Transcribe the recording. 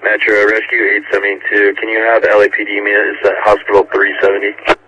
Metro Rescue 872, can you have LAPD meet us at Hospital 370?